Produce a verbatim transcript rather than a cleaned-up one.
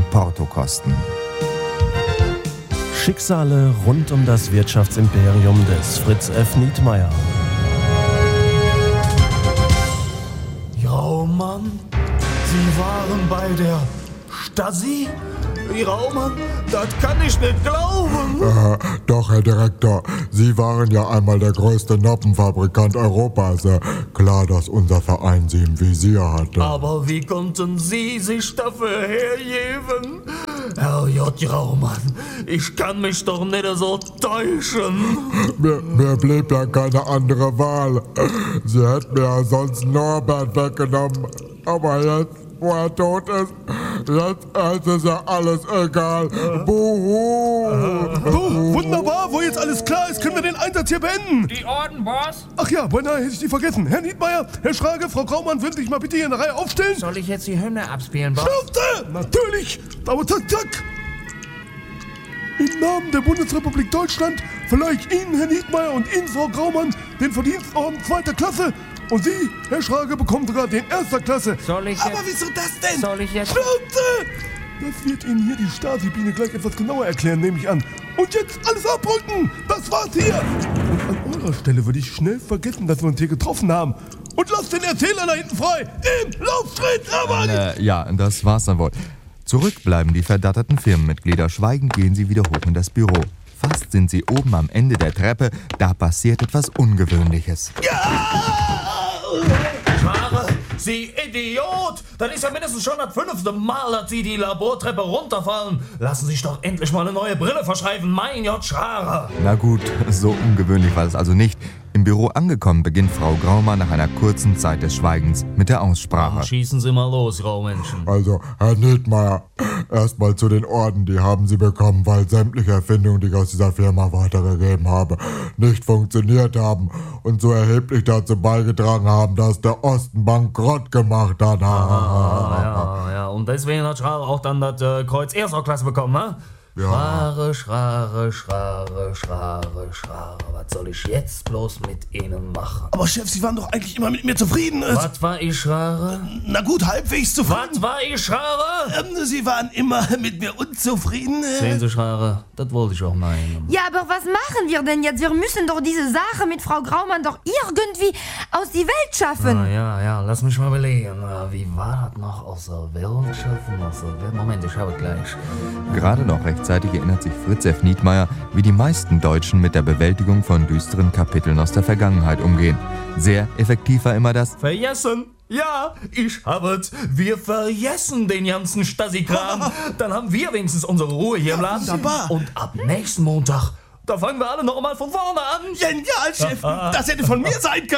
Portokosten. Schicksale rund um das Wirtschaftsimperium des Fritz F. Nietmeyer. Graumann, Sie waren bei der Stasi? Graumann, das kann ich nicht glauben. Äh, doch, Herr Direktor, Sie waren ja einmal der größte Noppenfabrikant Europas. Äh, klar, dass unser Verein Sie im Visier hatte. Aber wie konnten Sie sich dafür hergeben? Herr J. Graumann, ich kann mich doch nicht so täuschen. Mir, mir blieb ja keine andere Wahl. Sie hätten mir ja sonst Norbert weggenommen. Aber jetzt, wo er tot ist, jetzt, jetzt ist ja alles egal. Buhu! So, wunderbar, wo jetzt alles klar ist, können wir den Einsatz hier beenden. Die Orden, Boss. Ach ja, beinahe hätte ich die vergessen. Herr Nietmeyer, Herr Schrage, Frau Graumann, würden sich mal bitte hier in der Reihe aufstellen? Soll ich jetzt die Hymne abspielen, Boss? Schnauze! Natürlich! Aber zack, zack! Im Namen der Bundesrepublik Deutschland verleihe ich Ihnen, Herr Nietmeyer, und Ihnen, Frau Graumann, den Verdienstorden zweiter Klasse. Und Sie, Herr Schrage, bekommen sogar den erster Klasse. Soll ich Aber jetzt... wieso das denn? Soll ich jetzt... Schnauze! Das wird Ihnen hier die Stasi-Biene gleich etwas genauer erklären, nehme ich an. Und jetzt alles abrücken! Das war's hier! Und an eurer Stelle würde ich schnell vergessen, dass wir uns hier getroffen haben. Und lasst den Erzähler da hinten frei! Im Laufschritt, aber nicht... Äh, ja, das war's dann wohl. Zurück bleiben die verdatterten Firmenmitglieder. Schweigend gehen sie wieder hoch in das Büro. Fast sind sie oben am Ende der Treppe, da passiert etwas Ungewöhnliches. Schrage, Sie Idiot! Das ist ja mindestens schon das fünfte Mal, dass Sie die Labortreppe runterfallen. Lassen Sie sich doch endlich mal eine neue Brille verschreiben, mein J. Schrage. Na gut, so ungewöhnlich war es also nicht. Im Büro angekommen beginnt Frau Graumann nach einer kurzen Zeit des Schweigens mit der Aussprache. Schießen Sie mal los, Graumenschen. Also, Herr Nietmeyer, erstmal zu den Orden, die haben Sie bekommen, weil sämtliche Erfindungen, die ich aus dieser Firma weitergegeben habe, nicht funktioniert haben und so erheblich dazu beigetragen haben, dass der Osten bankrott gemacht hat. Ah, ja, ja, und deswegen hat Schrage auch dann das äh, Kreuz erster Klasse bekommen, ne? Ja. Schrage, Schrage, Schrage, Schrage, Schrage. Was soll ich jetzt bloß mit Ihnen machen? Aber Chef, Sie waren doch eigentlich immer mit mir zufrieden. Äh, Was war ich, Schrage? Na gut, halbwegs zufrieden. Was war ich, Schrage? Ähm, Sie waren immer mit mir unzufrieden. Äh. Sehen Sie, Schrage, das wollte ich auch meinen. Ja, aber was machen wir denn jetzt? Wir müssen doch diese Sache mit Frau Graumann doch irgendwie aus die Welt schaffen. Ah, ja, ja, lass mich mal überlegen. Wie war das noch aus der Welt schaffen? Aus der Welt? Moment, ich habe gleich. Gerade noch rechtzeitig erinnert sich Fritz F. Nietmeyer, wie die meisten Deutschen mit der Bewältigung von düsteren Kapiteln aus der Vergangenheit umgehen. Sehr effektiv war immer das Vergessen? Ja, ich hab's. Wir vergessen den ganzen Stasi-Kram. Dann haben wir wenigstens unsere Ruhe hier im Laden. Wunderbar. Und ab nächsten Montag, da fangen wir alle noch mal von vorne an. Genial, Chef. Das hätte von mir sein können.